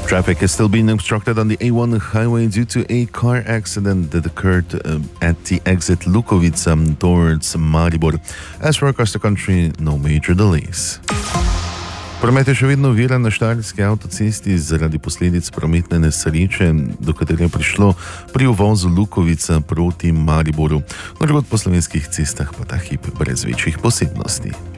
Traffic is still being obstructed on the A1 highway due to a car accident that occurred at the exit Lukovica towards Maribor. As for across the country, no major delays. Promet je še vedno oviran na Štajerski avtocesti zaradi posledic prometne nesreče, do katere je prišlo pri uvozu Lukovica proti Mariboru. Drugod po slovenskih cestah pa ta hip brez večjih posebnosti.